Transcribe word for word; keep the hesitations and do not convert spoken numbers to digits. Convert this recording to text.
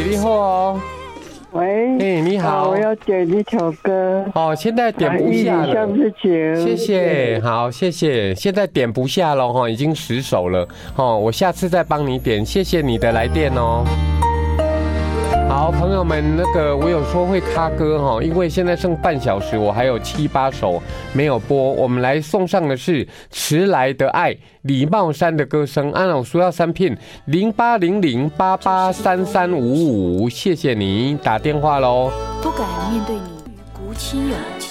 你好哦。 喂， 哎，你好， 我要点一首歌。 哦，现在点不下了。 向之情， 谢谢，好，谢谢。现在点不下了哈，已经十首了哦，我下次再帮你点。谢谢你的来电哦。好，朋友们，那个我有说会卡歌哈，因为现在剩半小时，我还有七八首没有播。我们来送上的是迟来的爱，李茂山的歌声。按我需要三片零八零零八八三三五五，谢谢你打电话喽。 不敢面对你鼓起勇气。